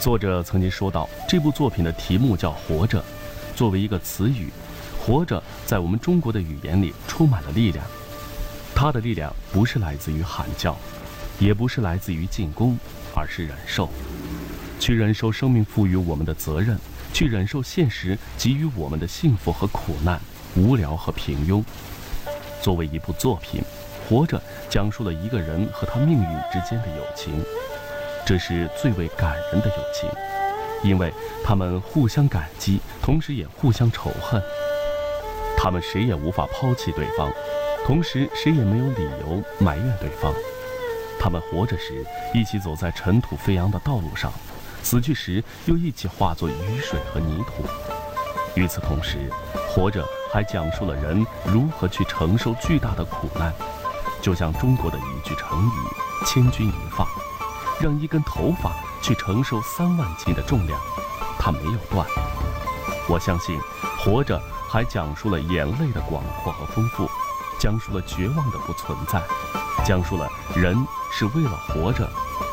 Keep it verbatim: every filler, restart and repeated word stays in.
作者曾经说到，这部作品的题目叫《活着》，作为一个词语，活着在我们中国的语言里充满了力量。它的力量不是来自于喊叫，也不是来自于进攻，而是忍受。去忍受生命赋予我们的责任，去忍受现实给予我们的幸福和苦难、无聊和平庸。作为一部作品，《活着》讲述了一个人和他命运之间的友情，这是最为感人的友情，因为他们互相感激，同时也互相仇恨。他们谁也无法抛弃对方，同时谁也没有理由埋怨对方。他们活着时一起走在尘土飞扬的道路上，死去时又一起化作雨水和泥土。与此同时，活着还讲述了人如何去承受巨大的苦难，就像中国的一句成语千钧一发，让一根头发去承受三万斤的重量，它没有断。我相信活着还讲述了眼泪的广阔和丰富，讲述了绝望的不存在，讲述了人是为了活着